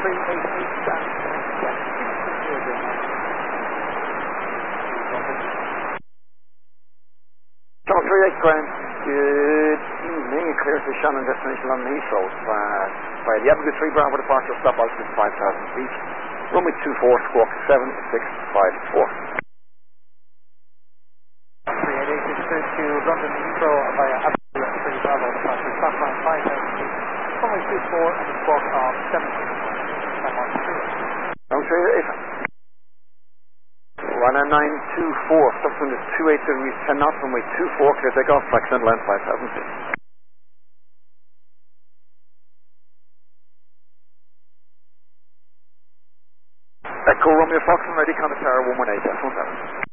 Channel 38 Ground, good evening. Clear to Shannon, destination London Heathrow. By the Abigail 3 Bravo departure, stop altitude 5,000 feet. Runway 24, squawk 7654. 388 is clear to London Heathrow via Abigail 3 Bravo departure, stop line 5,000 feet. Runway 24 and a squawk of 7654. Stop altitude. Channel 38. Runner 924, subsequent is 28 degrees 10 knots, runway 24, clear takeoff, flight center line 5,000 feet. Echo Romeo Fox, ready, contact tower 118, F17.